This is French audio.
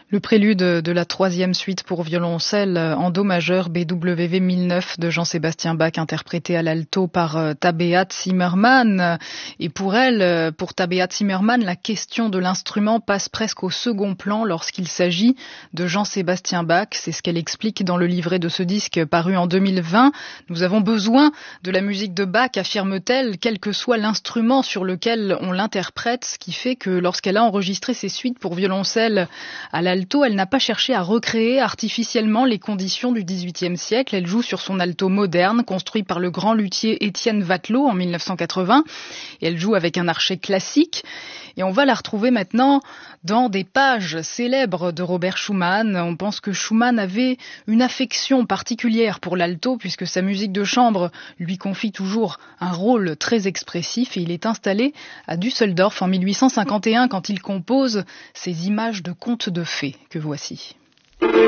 Le prélude de la troisième suite pour violoncelle en do majeur BWV 1009 de Jean-Sébastien Bach, interprété à l'alto par Tabea Zimmermann. Et pour elle, pour Tabea Zimmermann, la question de l'instrument passe presque au second plan lorsqu'il s'agit de Jean-Sébastien Bach. C'est ce qu'elle explique dans le livret de ce disque paru en 2020. Nous avons besoin de la musique de Bach, affirme-t-elle, quel que soit l'instrument sur lequel on l'interprète, ce qui fait que lorsqu'elle a enregistré ses suites pour violoncelle à l'alto, elle n'a pas cherché à recréer artificiellement les conditions du XVIIIe siècle. Elle joue sur son alto moderne, construit par le grand luthier Étienne Vatelot en 1980. Et elle joue avec un archet classique. Et on va la retrouver maintenant dans des pages célèbres de Robert Schumann. On pense que Schumann avait une affection particulière pour l'alto, puisque sa musique de chambre lui confie toujours un rôle très expressif. Et il est installé à Düsseldorf en 1851 quand il compose ces images de contes de fées que voici.